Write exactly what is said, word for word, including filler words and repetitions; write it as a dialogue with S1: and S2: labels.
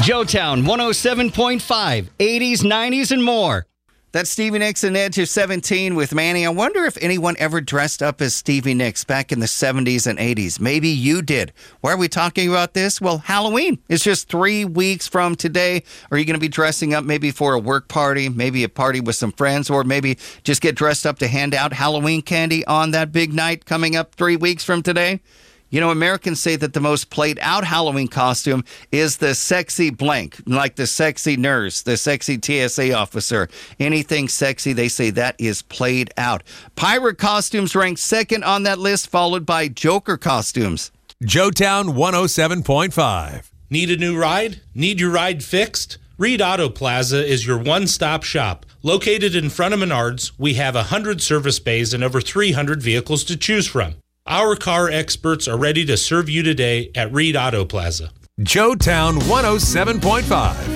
S1: Joetown one oh seven point five, eighties, nineties, and more.
S2: That's Stevie Nicks and Edge of seventeen with Manny. I wonder if anyone ever dressed up as Stevie Nicks back in the seventies and eighties. Maybe you did. Why are we talking about this? Well, Halloween. It's just three weeks from today. Are you going to be dressing up maybe for a work party, maybe a party with some friends, or maybe just get dressed up to hand out Halloween candy on that big night coming up three weeks from today? You know, Americans say that the most played out Halloween costume is the sexy blank, like the sexy nurse, the sexy T S A officer. Anything sexy, they say that is played out. Pirate costumes rank second on that list, followed by Joker costumes.
S3: Joetown one oh seven point five.
S4: Need a new ride? Need your ride fixed? Reed Auto Plaza is your one-stop shop. Located in front of Menards, we have one hundred service bays and over three hundred vehicles to choose from. Our car experts are ready to serve you today at Reed Auto Plaza.
S3: Joetown one oh seven point five.